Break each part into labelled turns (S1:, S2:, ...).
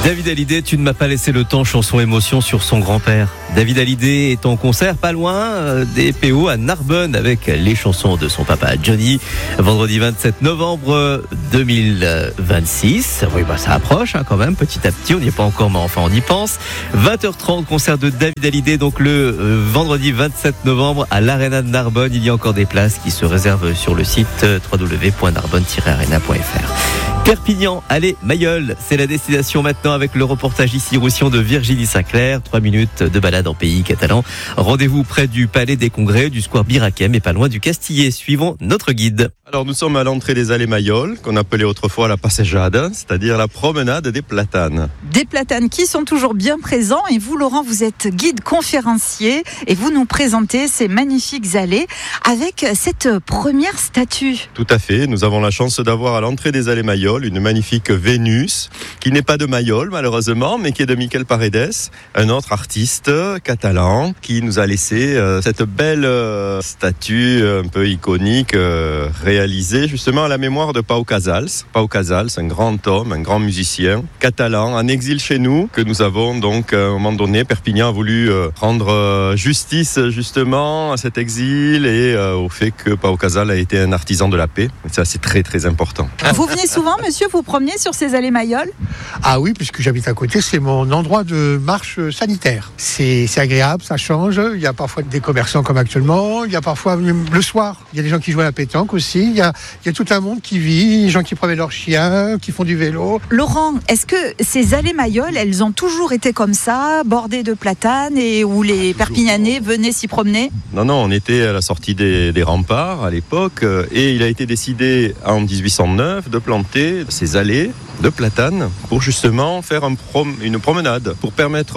S1: David Hallyday, tu ne m'as pas laissé le temps, chanson émotion sur son grand-père. David Hallyday est en concert pas loin des PO à Narbonne avec les chansons de son papa Johnny. Vendredi 27 novembre 2026. Oui, ça approche quand même petit à petit. On n'y est pas encore, mais enfin on y pense. 20h30, concert de David Hallyday, donc le vendredi 27 novembre à l'Arena de Narbonne. Il y a encore des places qui se réservent sur le site www.narbonne-arena.fr. Perpignan, allez, Mayol, c'est la destination maintenant avec le reportage ici Roussillon de Virginie Sinclair. 3 minutes de balade en pays catalan. Rendez-vous près du Palais des Congrès, du Square Birakem et pas loin du Castillet. Suivons notre guide.
S2: Alors nous sommes à l'entrée des allées Mayol, qu'on appelait autrefois la passejada, c'est-à-dire la promenade des platanes.
S3: Des platanes qui sont toujours bien présents. Et vous, Laurent, vous êtes guide conférencier et vous nous présentez ces magnifiques allées avec cette première statue.
S2: Tout à fait, nous avons la chance d'avoir à l'entrée des allées Mayol une magnifique Vénus, qui n'est pas de Mayol malheureusement, mais qui est de Miquel Paredes, un autre artiste catalan qui nous a laissé cette belle statue un peu iconique réalisée justement à la mémoire de Pau Casals. Pau Casals, un grand homme, un grand musicien catalan en exil chez nous, que nous avons donc à un moment donné, Perpignan a voulu rendre justice justement à cet exil et au fait que Pau Casals a été un artisan de la paix. Et ça, c'est très très important.
S3: Vous venez souvent, monsieur, vous promenez sur ces allées Mayol ?
S4: Ah oui, puisque j'habite à côté, c'est mon endroit de marche sanitaire. C'est agréable, ça change. Il y a parfois des commerçants comme actuellement. Il y a parfois le soir, il y a des gens qui jouent à la pétanque aussi. Il y a tout un monde qui vit, des gens qui promènent leurs chiens, qui font du vélo.
S3: Laurent, est-ce que ces allées Mayol, elles ont toujours été comme ça, bordées de platanes et où les Perpignanais venaient s'y promener ?
S2: Non, on était à la sortie des remparts à l'époque et il a été décidé en 1809 de planter ces allées de platanes pour justement faire une promenade, pour permettre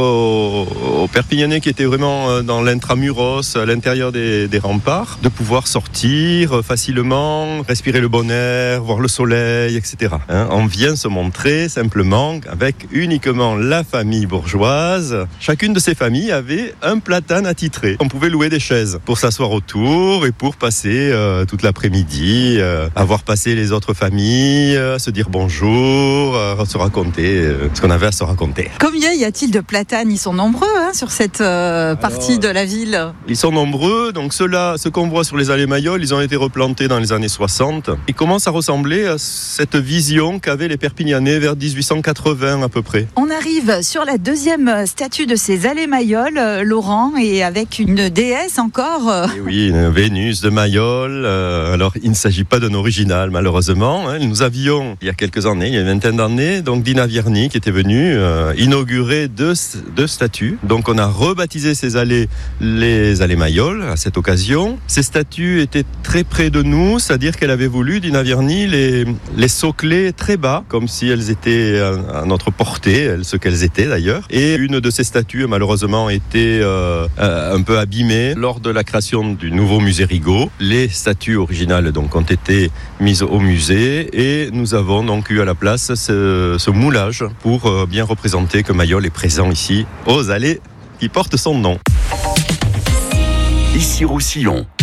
S2: aux Perpignanais qui étaient vraiment dans l'intramuros, à l'intérieur des remparts, de pouvoir sortir facilement, respirer le bon air, voir le soleil, etc. On vient se montrer simplement avec uniquement la famille bourgeoise. Chacune de ces familles avait un platane attitré. On pouvait louer des chaises pour s'asseoir autour et pour passer toute l'après-midi, à voir passer les autres familles, se dire bonjour, se raconter ce qu'on avait à se raconter.
S3: Combien y a-t-il de platanes ? Ils sont nombreux sur cette partie de la ville.
S2: Ils sont nombreux, donc ceux qu'on voit sur les allées Mayol, ils ont été replantés dans les années 60. Ils commencent à ressembler à cette vision qu'avaient les Perpignanais vers 1880 à peu près.
S3: On arrive sur la deuxième statue de ces allées Mayol, Laurent, et avec une déesse encore.
S2: Et oui, une Vénus de Mayol. Alors, il ne s'agit pas d'un original, malheureusement. Nous avions, il y a quelques années, il y a une vingtaine d'années, donc Dina Vierny qui était venue inaugurer deux statues. Donc, on a rebaptisé ces allées les allées Mayol à cette occasion. Ces statues étaient très près de nous, c'est-à-dire qu'elle avait voulu, Dina Vierny, les socler très bas, comme si elles étaient à notre portée, ce qu'elles étaient d'ailleurs. Et une de ces statues, malheureusement, était un peu abîmée lors de la création du nouveau musée Rigaud. Les statues originales donc ont été mises au musée et nous avons donc eu à la place ce moulage pour bien représenter que Mayol est présent ici aux allées qui portent son nom.
S5: Ici Roussillon.